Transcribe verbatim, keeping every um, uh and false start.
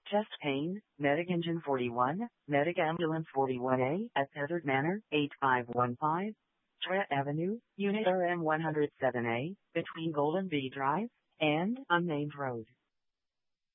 Chest pain, Medic Engine forty-one, Medic Ambulance forty-one A at Tethered Manor, eight five one five, Trent Avenue, Unit R M one oh seven A, between Golden Bee Drive and Unnamed Road.